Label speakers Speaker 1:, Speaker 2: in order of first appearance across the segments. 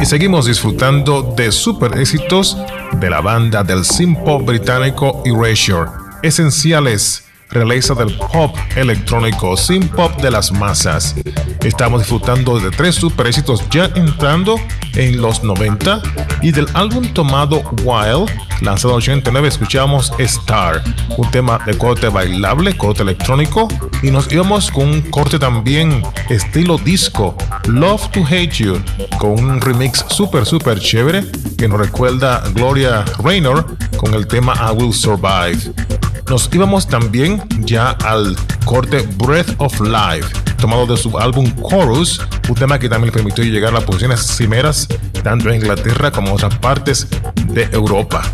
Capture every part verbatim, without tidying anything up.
Speaker 1: Y seguimos disfrutando de super éxitos de la banda del synth-pop británico Erasure, Esenciales, realeza del pop electrónico synth-pop de las masas. Estamos disfrutando de tres super éxitos ya entrando en los noventa, y del álbum tomado Wild, lanzado en ochenta y nueve, escuchamos Star, un tema de corte bailable, corte electrónico, y nos íbamos con un corte también estilo disco, Love to Hate You, con un remix super super chévere que nos recuerda a Gloria Gaynor con el tema I Will Survive. Nos íbamos también ya al corte Breath of Life, tomado de su álbum Chorus, un tema que también le permitió llegar a las posiciones cimeras tanto en Inglaterra como en otras partes de Europa.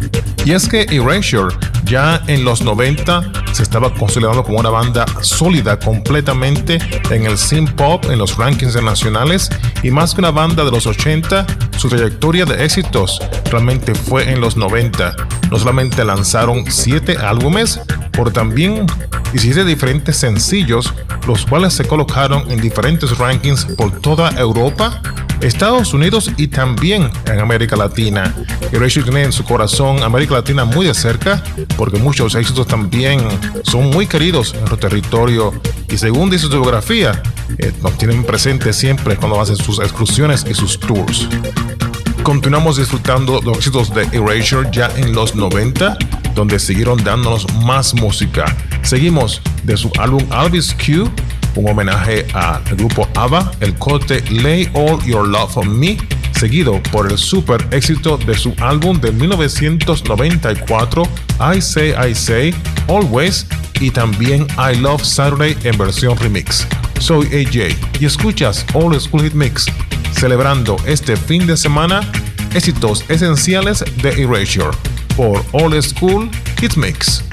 Speaker 1: Y es que Erasure ya en los noventa se estaba consolidando como una banda sólida completamente en el synth pop, en los rankings nacionales, y más que una banda de los ochenta, su trayectoria de éxitos realmente fue en los noventa. No solamente lanzaron siete álbumes, pero también diecisiete diferentes sencillos, los cuales se colocaron en diferentes rankings por toda Europa, Estados Unidos y también en América Latina. Erasure tiene en su corazón América Latina muy de cerca, porque muchos éxitos también son muy queridos en su territorio, y según dice su biografía, eh, nos tienen presentes siempre cuando hacen sus excursiones y sus tours. Continuamos disfrutando los éxitos de Erasure ya en los noventa, donde siguieron dándonos más música. Seguimos de su álbum Alvis Q, un homenaje al grupo ABBA, el corte Lay All Your Love on Me, seguido por el super éxito de su álbum de mil novecientos noventa y cuatro, I Say I Say, Always, y también I Love Saturday en versión remix. Soy A J y escuchas Old School Hit Mix, celebrando este fin de semana éxitos esenciales de Erasure por Old School Hit Mix.